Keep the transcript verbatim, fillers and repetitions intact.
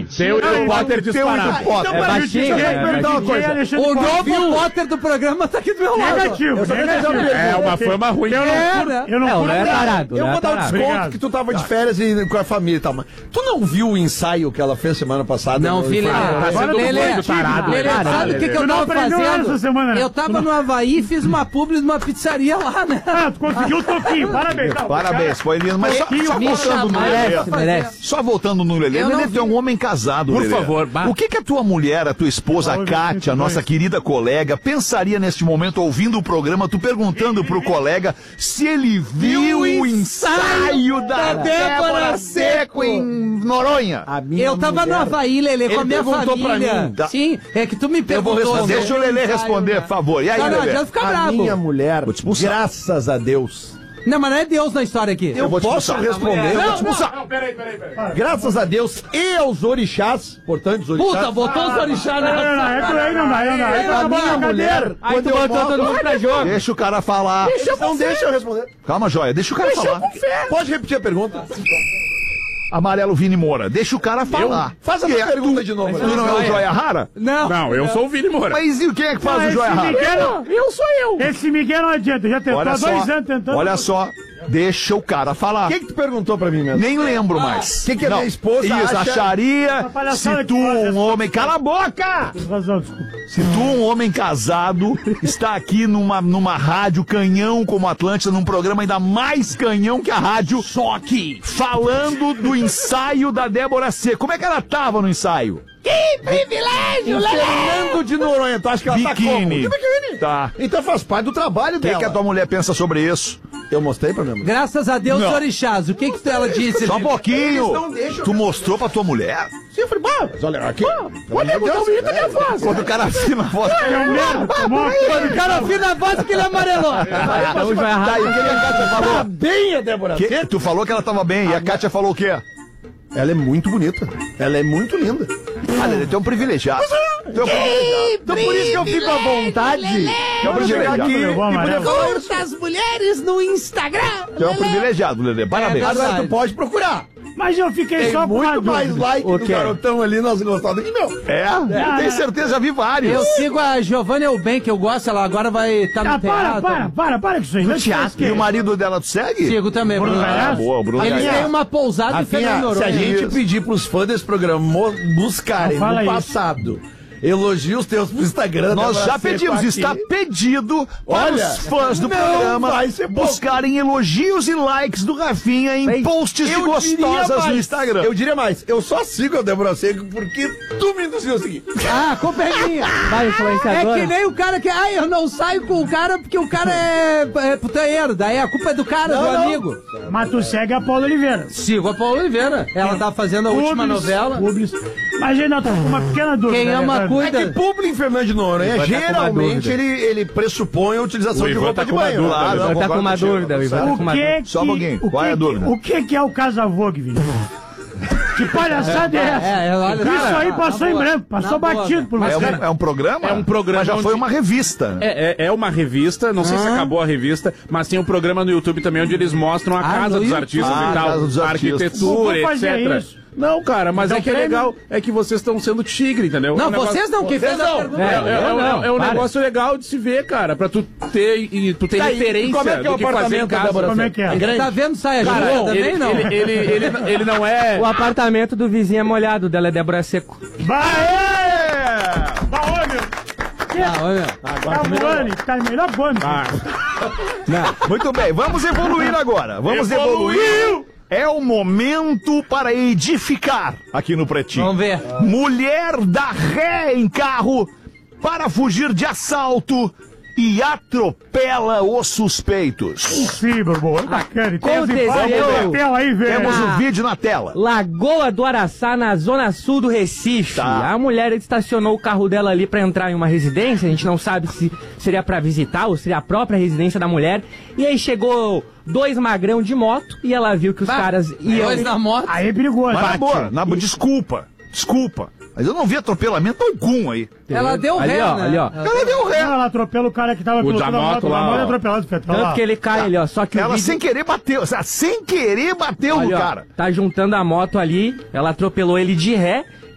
Teu e o Potter disparado. É baixinho, é O novo Potter do programa tá aqui do meu lado. Negativo, negativo. É uma fama ruim. Eu não, É, eu não É, o furo Léo é nada. tarado. Eu Léo é vou dar um tarado. desconto Obrigado. que tu tava de férias e com a família e tal. Mas tu não viu o ensaio que ela fez semana passada? Não, No- filho. Tá sendo Lelê, doido, tarado. Lelê, Tarado, sabe o que, que eu Tu não tava aprendeu essa fazendo? semana, né? Eu tava no Havaí e fiz uma publi numa pizzaria lá, né? Ah, tu conseguiu o toquinho, parabéns. Não, Parabéns, foi lindo. Mas só, só Me voltando no chamaram Lelê. pra Merece, fazer. merece. Só voltando no Lelê. Eu não Lelê, tu é vi. um homem casado, Por Lelê. favor, bah. O que que a tua mulher, a tua esposa, a Oi, Kátia, a vinte e nossa dois. querida colega, pensaria neste momento, ouvindo o programa, tu perguntando pro colega se ele viu o ensaio da Débora Seco em Noronha? A minha Eu tava mulher- no Havaí, Lelê, com Ele a minha perguntou pra família. mim, tá? Sim, é que tu me Eu vou perguntou. responder. Deixa o Lelê responder, por favor. E aí, Não, não, Lelê? adianta ficar A brabo. minha mulher, Vou te expulsar. graças a Deus. Não, mas não é Deus na história aqui. Eu vou te posso expulsar. responder. Eu vou te expulsar. Não, peraí, peraí, peraí. Graças a Deus e aos orixás, portanto, os orixás. Puta, botou os orixás não, não, não, na... é que aí não dá, aí não dá. Aí a tá minha bom, mulher, Aí quando tu eu botou mostro- todo mundo pra jogo. Deixa o cara falar. Não deixa eu responder. Calma, joia, deixa o cara falar. Pode repetir a pergunta? Amarelo Vini Moura, deixa o cara falar. Faz a E minha é- pergunta tu- de novo. Tu não é o Joia Rara? Não. Não, eu sou o Vini Moura. Mas e quem é que faz Não, o Joia esse Rara? Miguel, Eu sou eu. esse Miguel não adianta, já tentou Olha há só, dois anos tentando. olha só, deixa o cara falar. O que, que tu perguntou pra mim mesmo? Nem lembro mais. O que, que a minha esposa Isso, acha? acharia Essa palhaçada se tu, que faz um essa- homem... Cala a boca! Tem razão, desculpa. Se tu, um homem casado, está aqui numa, numa rádio canhão como a Atlântida, num programa ainda mais canhão que a rádio, só que falando do ensaio da Débora Seco. Como é que ela tava no ensaio? O Fernando de Noronha, tu acha que ela tá como? Biquíni. De biquíni. Tá. Então faz parte do trabalho O que, dela. que a tua mulher pensa sobre isso? Eu mostrei pra minha mulher. Graças a Deus, Não. orixás. O que que ela disse? Só um pouquinho. Eles não deixam- Tu mostrou pra tua mulher? Sim, eu falei, bah, mas olha aqui. Olha, eu vou bonita minha voz. Quando o cara afina a voz. É um merda, tomou Quando o cara afina a voz que ele amarelou. Então o Joia Tá, Rara. e o que que a Kátia falou? Tá bem a Débora Que- Seco. tu falou que ela tava bem, e a Kátia falou o quê? Ela é muito bonita. Ela é muito linda. Ah, Lelê, tu é um privilegiado. Tu é um privilegiado. Então por isso que eu fico à vontade. Tu é um privilegiado. aqui Eu vou e poder amarelo. falar isso. Curta as mulheres no Instagram. Tu é um privilegiado, Lelê. Parabéns. É verdade. Agora tu pode procurar. Mas eu fiquei Tem só com uma muito mais dúvida. like O do quê? garotão ali, nós gostamos do que meu. É? Eu tenho certeza, já vi vários. Eu sigo a Giovanna Elben, que eu gosto, ela agora vai estar no Ah, para, teatro. para, para, para com isso aí. Não Teatro. E o marido dela tu segue? Sigo também, Bruno Bruno. Galhaço? Ah, boa, o Bruno Eles Galhaço. têm uma pousada em Rafinha, Fernando se a Noronha. gente Isso. pedir pros fãs desse programa mo- buscarem Não fala no isso. passado elogios teus pro Instagram. Nós Débora já Seco pedimos, aqui. está pedido para Olha, os fãs do não programa vai ser pouco. buscarem elogios e likes do Rafinha em posts de Eu diria gostosas mais, no Instagram. Eu diria mais, eu só sigo a Débora Seco porque tu me induziu a seguir. Ah, a culpa é minha. Vai, É influenciador. que nem o cara que... Ah, eu não saio com o cara porque o cara é, é putanheiro. Daí a culpa é do cara, Não, do não. amigo. Mas tu segue a Paula Oliveira. Sigo a Paula Oliveira. Ela tá fazendo a última Publis, novela. Publis. Mas ainda tô com uma pequena dúvida. Quem né, ama, Fernando? cuida. É que público em Fernando de Noronha, Ivan tá com uma geralmente dúvida. ele, ele pressupõe a utilização O de Ivan roupa tá de com uma banho. dúvida, Ah, né? não, O Ivan tá concordo com uma contigo. dúvida, o Ivan tá com O uma que dúvida. que, Só um pouquinho, o qual é a que- dúvida? O que que é o Casa-Vogue, Vini? Que palhaçada é essa? É, é, olha, Isso cara, aí na passou em boa, branco, passou na boa, batido por É você. um, é um programa? É um programa Mas já onde- foi uma revista. É, é, é uma revista, não sei se acabou a revista, mas tem um programa no YouTube também onde eles mostram a Ah, casa no dos YouTube? artistas Ah, e a tal, casa dos a artistas. arquitetura, Vou fazer etcétera. isso. Não, cara, mas Então, é que é prêmio. legal, é que vocês estão sendo tigre, entendeu? Não, É um negócio- vocês não, quem fez a pergunta. É, é, é, Eu é, não, é um para. negócio legal de se ver, cara, pra tu ter, e tu ter Tá, e referência como é que é o do que fazer em apartamento da casa. Débora Como é Seco? que é? grande? Tá vendo saia Cara, justa também, ele, não? ele, ele, ele, ele não é... O apartamento do vizinho é molhado, dela é Débora Seco. Vai! Vai, meu! Ah, olha. Tá voando, tá melhor voando. Ah, Muito bem, vamos evoluir agora. Vamos evoluir. É o momento para edificar aqui no Pretinho. Vamos ver. Mulher dá ré em carro para fugir de assalto e atropela os suspeitos. Sim, Borbo, é bacana. E tem as Aconteceu. imagens na tela aí, velho. Temos Ah. o vídeo na tela. Lagoa do Araçá, na zona sul do Recife. Tá. A mulher estacionou o carro dela ali pra entrar em uma residência. A gente não sabe se seria pra visitar ou seria a própria residência da mulher. E aí chegou dois magrão de moto e ela viu que os Bah, caras iam... Dois na moto. Aí é perigoso. Mas na boa, na boa, desculpa, desculpa. Mas eu não vi atropelamento algum aí. Ela deu ali, ré, ó, né? ali, ó. Ela deu ré. Ela atropela o cara que tava O da pilotando a moto moto lá, lá. Mora ó. atropelado, Fetal. Tanto que ele cai ali, ó. Só que o Ela vídeo... sem querer bateu, sem querer bateu Ali, no ó, cara. tá juntando a moto ali, ela atropelou ele de ré